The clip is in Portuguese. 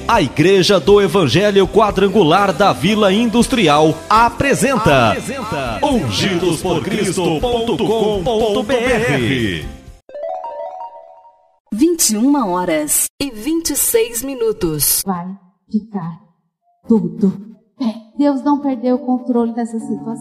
A Igreja do Evangelho Quadrangular da Vila Industrial apresenta ungidosporcristo.com.br. 21h26. Vai ficar tudo bem. Deus não perdeu o controle dessa situação.